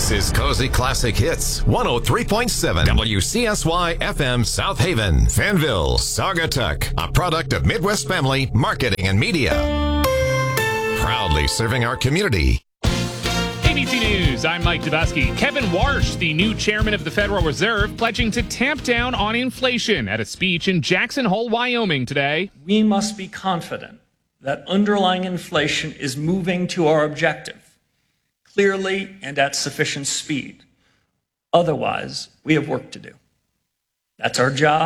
This is Cozy Classic Hits 103.7 WCSY FM South Haven, Fanville, Saugatuck, a product of Midwest Family Marketing and Media. Proudly serving our community. ABC News, I'm Mike Dubusky. Kevin Warsh, the new chairman of the Federal Reserve, pledging to tamp down on inflation at a speech in Jackson Hole, Wyoming today. We must be confident that underlying inflation is moving to our objective, clearly and at sufficient speed. Otherwise, we have work to do. That's our job.